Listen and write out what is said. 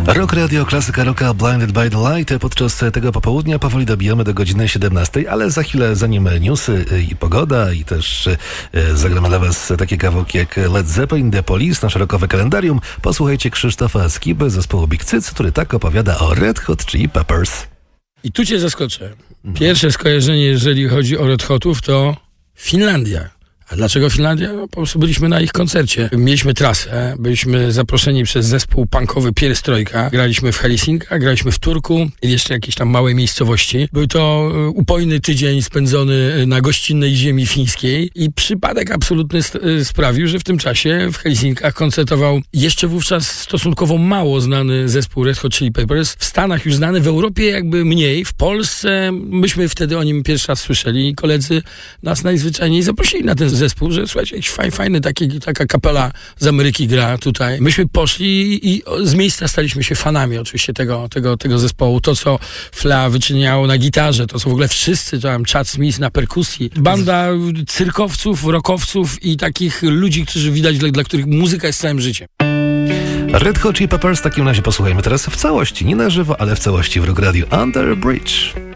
Rock Radio, klasyka rocka, Blinded by the Light. Podczas tego popołudnia powoli dobijamy do godziny 17, ale za chwilę, zanim newsy i pogoda, i też zagramy dla was takie kawałki jak Led Zeppelin, The Police, nasze rockowe kalendarium, posłuchajcie Krzysztofa Skiby z zespołu Big Cyc, który tak opowiada o Red Hot Chili Peppers. I tu cię zaskoczę. Pierwsze skojarzenie, jeżeli chodzi o Red Hotów, to Finlandia. A dlaczego Finlandia? No, po prostu byliśmy na ich koncercie. Mieliśmy trasę, byliśmy zaproszeni przez zespół punkowy Pierstrojka. Graliśmy w Helsinkach, graliśmy w Turku i jeszcze jakieś tam małe miejscowości. Był to upojny tydzień spędzony na gościnnej ziemi fińskiej i przypadek absolutny sprawił, że w tym czasie w Helsinkach koncertował jeszcze wówczas stosunkowo mało znany zespół Red Hot Chili Peppers. W Stanach już znany, w Europie jakby mniej. W Polsce myśmy wtedy o nim pierwszy raz słyszeli i koledzy nas najzwyczajniej zaprosili na ten zespół, że słuchajcie, jakiś fajny taka kapela z Ameryki gra tutaj. Myśmy poszli i z miejsca staliśmy się fanami oczywiście tego zespołu. To, co Flea wyczyniało na gitarze, to co w ogóle wszyscy, to tam Chad Smith na perkusji. Banda cyrkowców, rockowców i takich ludzi, którzy widać, dla których muzyka jest całym życiem. Red Hot Chili Peppers w takim razie posłuchajmy teraz w całości, nie na żywo, ale w całości w Rock Radio Under Bridge.